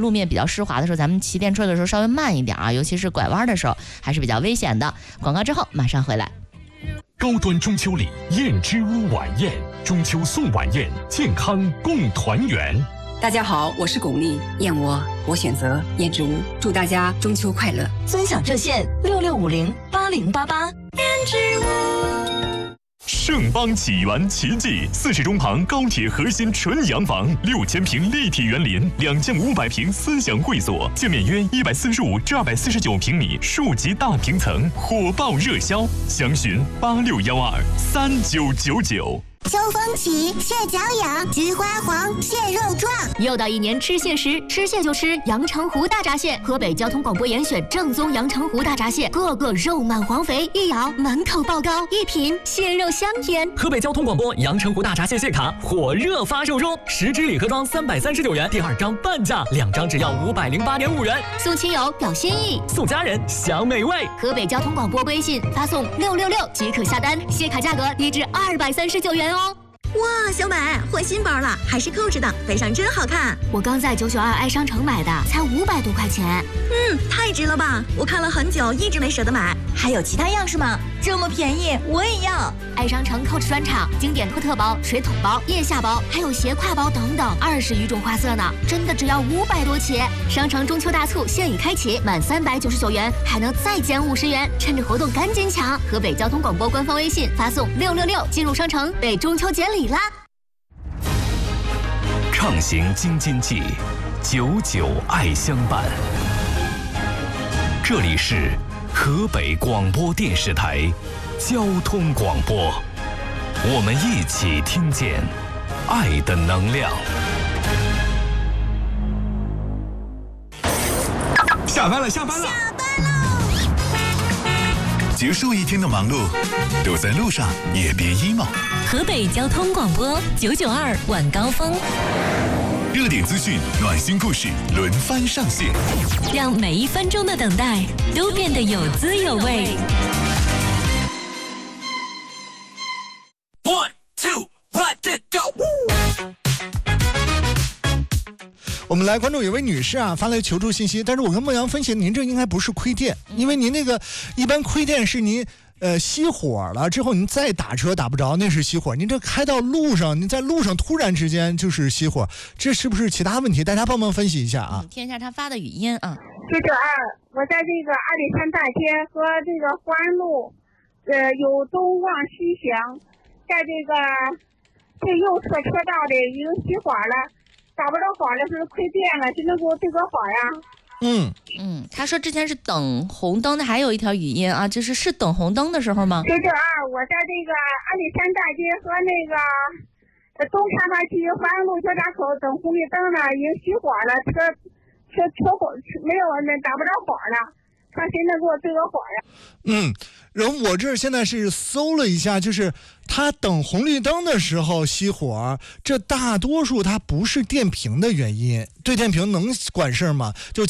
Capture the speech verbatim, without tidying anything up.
路面比较湿滑的时候，咱们骑电车的时候稍微慢一点啊，尤其是拐弯的时候还是比较危险的。广告之后马上回来。 高端中秋礼燕之屋晚宴，中秋送晚宴，健康共团圆。 大家好，我是巩俐，燕窝我选择燕之屋，祝大家中秋快乐。 尊享热线六六五零八零八八。燕之屋。 盛邦启源奇迹，四十中旁高铁核心纯洋房，六千平立体园林，两千五百平思想会所，建面约一百四十五至二百四十九平米，数级大平层，火爆热销，详询八六幺二三九九九。 秋风起，蟹脚痒，菊花黄，蟹肉壮。 又到一年吃蟹时，吃蟹就吃阳澄湖大闸蟹。河北交通广播严选正宗阳澄湖大闸蟹，个个肉满黄肥，一咬满口爆膏，一品蟹肉香甜。 河北交通广播阳澄湖大闸蟹蟹卡火热发售中，十支礼盒装三百三十九元，第二张半价，两张只要五百零八点五元。 送亲友表心意， 送家人享美味。 河北交通广播微信发送六六六即可下单，蟹卡价格低至二百三十九元哦。 哇，小美换新包了，还是扣着的，背上真好看。 我刚在九九二爱商城买的，才五百多块钱。 嗯，太值了吧！我看了很久，一直没舍得买。 还有其他样式吗？这么便宜，我也要。 爱商城 Coach 专场经典托特包、水桶包、腋下包，还有斜挎包等等，二十余种花色呢，真的只要五百多起。商城中秋大促现已开启，满三百九十九元还能再减五十元，趁着活动赶紧抢！河北交通广播官方微信发送六六六进入商城，被中秋节礼啦！ 畅行京津冀，久久爱相伴。这里是河北广播电视台交通广播，我们一起听见爱的能量。 下班了，下班了， 下班喽！ 结束一天的忙碌，都在路上也别 emo。 河北交通广播九九二晚高峰， 热点资讯、暖心故事轮番上线， 让每一分钟的等待都变得有滋有味。 One two let it go。 我们来关注有位女士啊发来求助信息，但是我跟孟阳分析，您这应该不是亏电，因为您那个一般亏电是您呃熄火了之后您再打车打不着，那是熄火。您这开到路上，您在路上突然之间就是熄火，这是不是其他问题？大家帮忙分析一下啊。 嗯、听一下他发的语音啊。 九九二，我在这个阿里山大街和这个环路，呃，有东望西向，在这个最右侧车道的已经熄火了。打不着火了，是亏电了，谁能给我对个火呀？ 嗯嗯，他说之前是等红灯的，还有一条语音啊，就是是等红灯的时候吗？ 九九二，我在这个阿里山大街和那个东开发区环路交叉口等红绿灯呢，已经熄火了，车车车火没有那打不着火了，看谁能给我对个火呀？ 嗯，然后我这现在是搜了一下，就是他等红绿灯的时候熄火，这大多数它不是电瓶的原因，对电瓶能管事吗？就